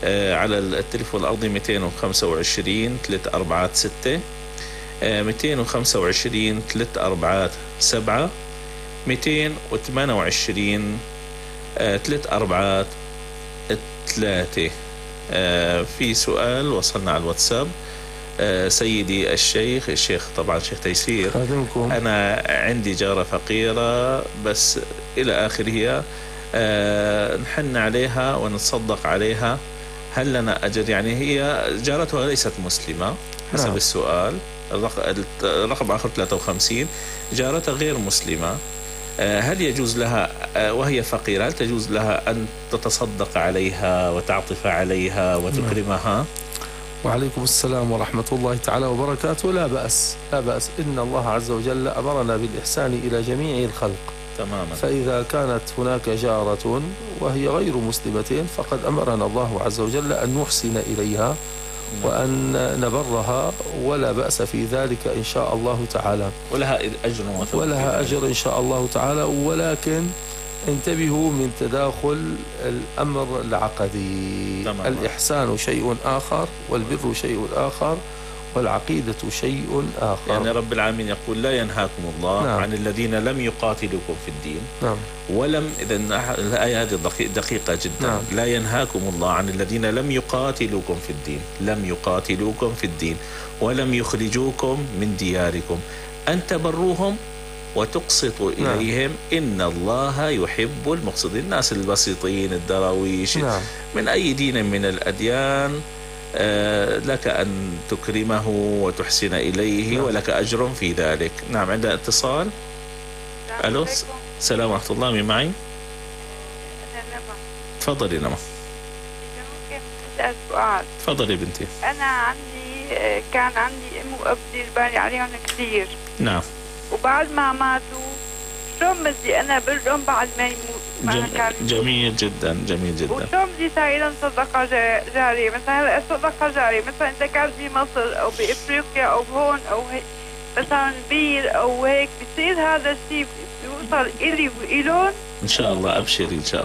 على التليفون الأرضي 225 346 225 347 228 343. في سؤال وصلنا على الواتساب. سيدي الشيخ طبعا شيخ تيسير، أنا عندي جارة فقيرة بس إلى آخره، نحن عليها ونتصدق عليها، هل لنا أجر؟ يعني هي جارتها ليست مسلمة حسب نعم. السؤال، الرقم آخر 53، جارتها غير مسلمة، هل يجوز لها وهي فقيرة، هل تجوز لها أن تتصدق عليها وتعطف عليها وتكرمها؟ وعليكم السلام ورحمة الله تعالى وبركاته. لا بأس، لا بأس. إن الله عز وجل أمرنا بالإحسان إلى جميع الخلق تماما. فإذا كانت هناك جارة وهي غير مسلمة فقد أمرنا الله عز وجل أن نحسن إليها وأن نبرها، ولا بأس في ذلك إن شاء الله تعالى، ولها أجر ولها أجر إن شاء الله تعالى. ولكن انتبهوا من تداخل الأمر العقدي. الإحسان شيء آخر والبر شيء آخر والعقيدة شيء آخر. يعني رب العالمين يقول لا ينهاكم الله عن الذين لم يقاتلوكم في الدين ولم، إذا الآية هذه دقيقة جدا. لا ينهاكم الله عن الذين لم يقاتلوكم في الدين، لم يقاتلوكم في الدين ولم يخرجوكم من دياركم أن تبروهم وتقسطوا إليهم إن الله يحب المقسطين. الناس البسيطين الدراويش من أي دين من الأديان لك أن تكرمه وتحسن إليه ولك أجر في ذلك. نعم، عندنا اتصال. ألو، السلام ورحمة الله، مين معي؟ تفضلي نما. ممكن أسأل سؤال؟ تفضلي بنتي. أنا كان عندي أم وأب دير بالي عليهم كثير. نعم. وبعد ما ماتوا شو بدي أنا برهم بعد ما يموت؟ جميل جدا، جميل جدا. وشو بدي ساوي لهم صدقة جارية؟ مثلا هلا الصدقة جارية مثلا إذا كانت بمصر أو بإفريقيا أو هون أو هيك مثلا بير أو هيك، بصير هذا الشيء يوصل إلي وإلون إن شاء الله. أبشري إن شاء الله.